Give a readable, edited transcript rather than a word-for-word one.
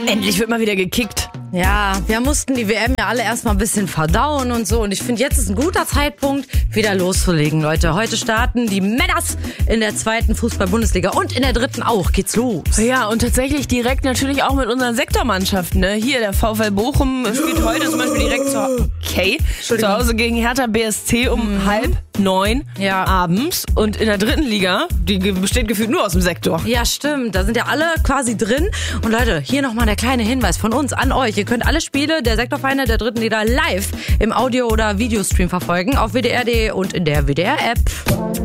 Endlich wird mal wieder gekickt. Ja, wir mussten die WM ja alle erstmal ein bisschen verdauen und so. Und ich finde, jetzt ist ein guter Zeitpunkt, wieder loszulegen, Leute. Heute starten die Männers in der 2. Fußball-Bundesliga und in der 3. auch. Geht's los. Ja, und tatsächlich direkt natürlich auch mit unseren Sektormannschaften. Ne? Hier, der VfL Bochum spielt heute zum Beispiel direkt zu Hause gegen Hertha BSC um 8:30 abends. Und in der 3. Liga, die besteht gefühlt nur aus dem Sektor. Ja, stimmt. Da sind ja alle quasi drin. Und Leute, hier nochmal der kleine Hinweis von uns an euch. Ihr könnt alle Spiele der Sektorvereine der 3. Liga live im Audio- oder Videostream verfolgen auf WDR.de und in der WDR-App.